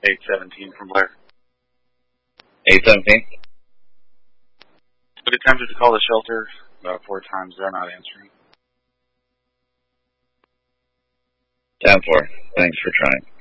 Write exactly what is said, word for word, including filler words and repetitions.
eight seventeen from Blair. eight seventeen? I've attempted to call the shelter about four times. They're not answering. ten four. Thanks for trying.